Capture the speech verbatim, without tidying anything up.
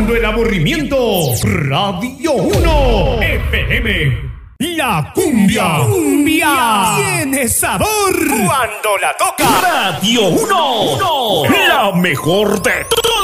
Calmando el aburrimiento. Radio uno F M. La cumbia. Cumbia. Tiene sabor. Cuando la toca. Radio uno. La mejor de todo.